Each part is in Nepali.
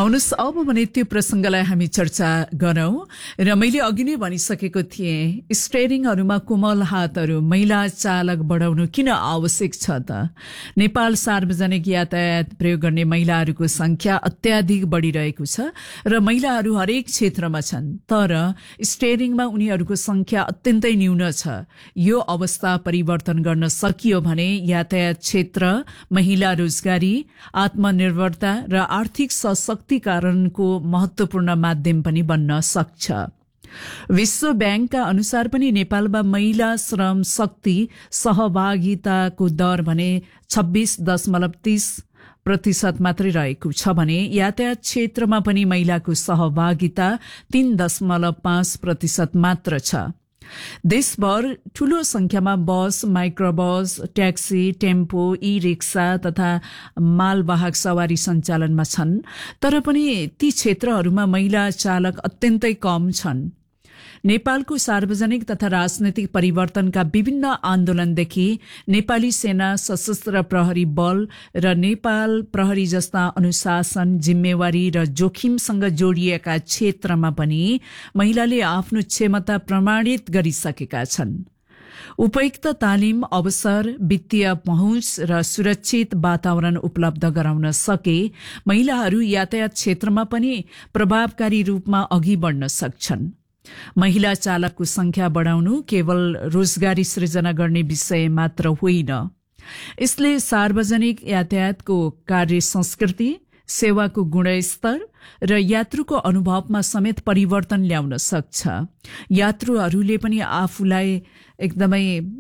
आउनुहोस् अब भने त्यो प्रसंगलाई हामी चर्चा गरौं र मैले अघि नै भनिसकेको थिएँ स्टेयरिङहरूमा कोमल हातहरू महिला चालक बढाउनु किन आवश्यक छ त। नेपाल सार्वजनिक यातायात प्रयोग गर्ने महिलाहरूको संख्या अत्याधिक बढिरहेको छ र महिलाहरू हरेक क्षेत्रमा छन्, तर स्टेयरिङमा उनीहरूको संख्या अत्यन्तै न्यून छ। यो अवस्था परिवर्तन गर्न सकियो भने यातायात क्षेत्र महिला रोजगारी, आत्मनिर्भरता र आर्थिक सशक्तिकरणको महत्वपूर्ण माध्यम पनि बन्न सक्छ। विश्व बैंकका अनुसार पनि नेपालमा महिला श्रम शक्ति सहभागिताको दर भने 26.30% मात्रै रहेको छ भने यातायात क्षेत्रमा पनि महिलाको सहभागिता 3.5% मात्र छ। देशभर ठूलो संख्यामा बस, माइक्रोबस, ट्याक्सी, टेम्पो, ई-रिक्सा तथा मालवाहक सवारी सञ्चालनमा छन्, तर पनि ती क्षेत्रहरूमा महिला चालक अत्यन्तै कम छन्। नेपालको सार्वजनिक तथा राजनैतिक परिवर्तनका विभिन्न आन्दोलनदेखि नेपाली सेना, सशस्त्र प्रहरी बल र नेपाल प्रहरी जस्ता अनुशासन, जिम्मेवारी र जोखिमसँग जोडिएका क्षेत्रमा पनि महिलाले आफ्नो क्षमता प्रमाणित गरिसकेका छन्। उपयुक्त तालिम, अवसर, वित्तीय पहुँच र सुरक्षित वातावरण उपलब्ध गराउन सके महिलाहरू यातायात क्षेत्रमा पनि प्रभावकारी रूपमा अघि बढ्न सक्छन्। महिला चालकको संख्या बढाउनु केवल रोजगारी सृजना गर्ने विषय मात्र होइन, यसले सार्वजनिक यातायातको कार्य संस्कृति, सेवाको गुणस्तर र यात्रुको अनुभवमा समेत परिवर्तन ल्याउन सक्छ। यात्रुहरूले पनि आफूलाई एकदमै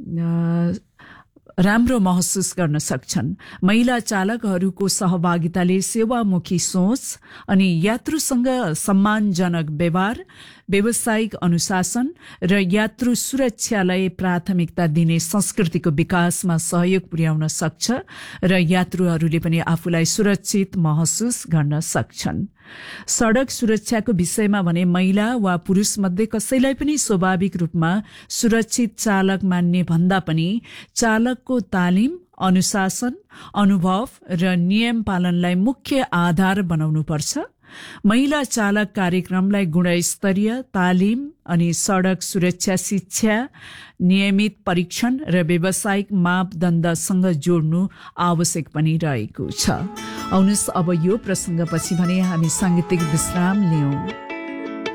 राम्रो महसुस गर्न सक्छन्। महिला चालकहरूको सहभागिताले सेवामुखी सोच अनि यात्रुसँग सम्मानजनक व्यवहार, व्यावसायिक अनुशासन र यात्रु सुरक्षालाई प्राथमिकता दिने संस्कृतिको विकासमा सहयोग पुर्याउन सक्छ र यात्रुहरूले पनि आफूलाई सुरक्षित महसुस गर्न सक्छन्। सड़क सुरक्षाको विषयमा भने महिला वा पुरुष मध्ये कसैलाई पनि स्वाभाविक रूपमा सुरक्षित चालक मान्ने भन्दा पनि चालकको तालिम, अनुशासन, अनुभव र नियम पालनलाई मुख्य आधार बनाउनुपर्छ। महिला चालक कार्यक्रमलाई गुणस्तरीय तालिम अनि सड़क सुरक्षा शिक्षा, नियमित परीक्षण र व्यावसायिक मापदण्डसँग जोड्नु आवश्यक पनि रहेको छ। आउनुहोस् अब यो प्रसंगपछि भने हामी सांगीतिक विश्राम लियौं।